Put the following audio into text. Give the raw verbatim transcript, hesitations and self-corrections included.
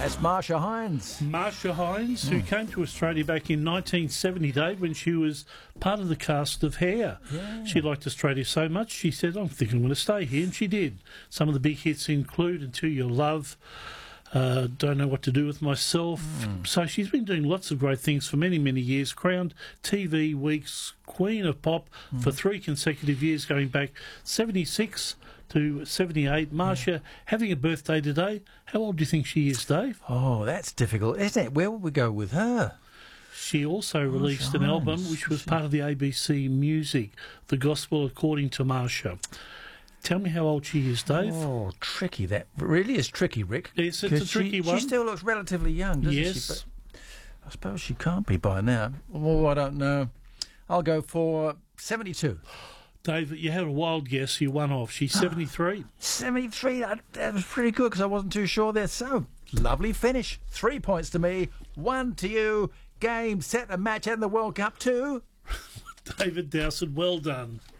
That's Marsha Hines. Marsha Hines, mm. who came to Australia back in nineteen seventy, Dave, when she was part of the cast of Hair. Yeah. She liked Australia so much, she said, I think I'm going to stay here, and she did. Some of the big hits include Until Your Love, uh, Don't Know What to Do With Myself. Mm. So she's been doing lots of great things for many, many years. Crowned T V Week's Queen of Pop mm. for three consecutive years, going back seventy-six to seventy-eight. Marsha, yeah. having a birthday today. How old do you think she is, Dave? Oh, that's difficult, isn't it? Where would we go with her? She also Marsha released an Hines. album which was part of the A B C Music, The Gospel According to Marsha. Tell me how old she is, Dave. Oh, tricky. That really is tricky, Rick. Yes, it's a tricky she, one. She still looks relatively young, doesn't yes. she? But I suppose she can't be by now. Oh, I don't know. I'll go for seventy-two. Dave, you had a wild guess. You won off. She's seventy-three. seventy-three? That, that was pretty good because I wasn't too sure there. So, lovely finish. Three points to me, one to you. Game, set, and match, and the World Cup too. David Dowson, well done.